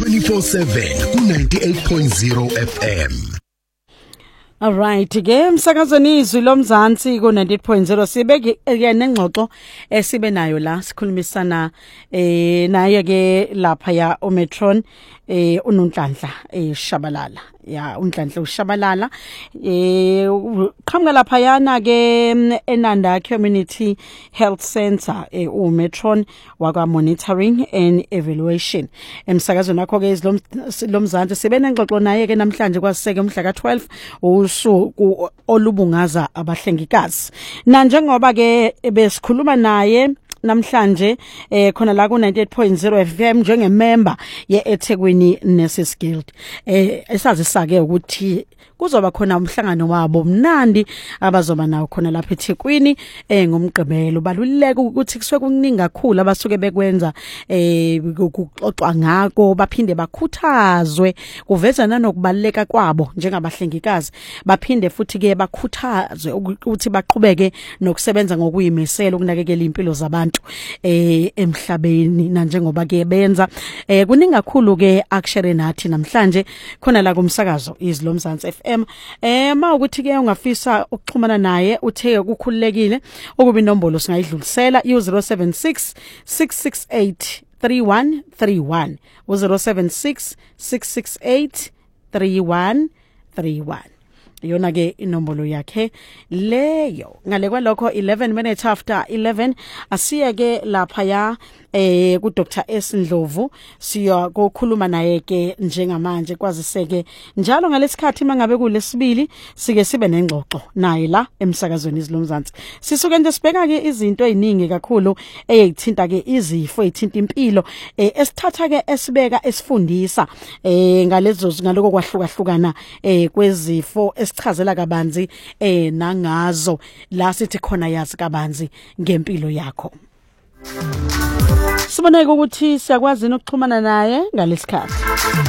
24/7 ku98.0 FM. Alright ke umsakazweni izwi lomzansi ku 98.0 sibeke nengxoxo esibe nayo la sikhulumisana naye ke lapha ya Ometron uNonhlanhla Shabalala ya uNhlanhla uShabalala qhamuka lapha yana ke eNanda Community Health Center uMetron waka monitoring and evaluation emsakazweni wakho ke izilomzansi sibe nengxoxo naye ke namhlanje kwaseke umhla ka12 usuku olubungaza abahlengikazi na njengoba ke besikhuluma naye namhlanje khona la ku 98.0 FM njengemember yeEthekwini Nurses Guild esazisa ke ukuthi kuzoba khona umhlangano wabo mnandi abazoba nawo khona lapha eThekwini ngomgqibelo baluleke ukuthi kuswe kuningi kakhulu abasuke bekwenza ukuxoxa ngako baphinde bakhuthazwe kuvezana nokubaleka kwabo njengabahlengikazi baphinde futhi ke bakhuthazwe ukuthi baqhubeke nokusebenza ngokuyimisela ukunakekela impilo zabantu emhlabeni na njengoba ke benza kuningi kakhulu ke akushare nathi namhlanje khona la kumsakazo izilomzansi FM mawukuthi ke ungafisa ukuxhumana naye uthe ukukhululekile ukuba inombolo singayidlulisela u076 668 3131 u076 668 3131 yona ke inombolo yakhe leyo ngale kwalokho 11 minutes after 11 asiye ke lapha ya ku Dr S Ndlovu siya kokhuluma naye ke njengamanje kwaziseke njalo ngalesikhathi mangabe kulesibili sike sibe nengxoxo naye la emsakazweni izilomzansi sisuke nje sibheka ke izinto eziningi kakhulu eyithinta ke izifo ezithinta impilo esithatha ke esibeka esifundisa ngaloko kwahlukahlukana kwezifo esichazela kabanzi nangazo la sithi khona yazi kabanzi ngempilo yakho. Siboneke ukuthi siyakwazi ukuxhumana naye ngalesikhathi.